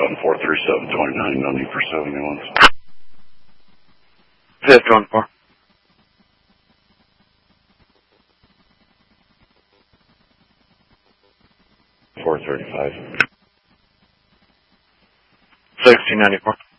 on 43729, no need for 71s. 514. 435. 1694.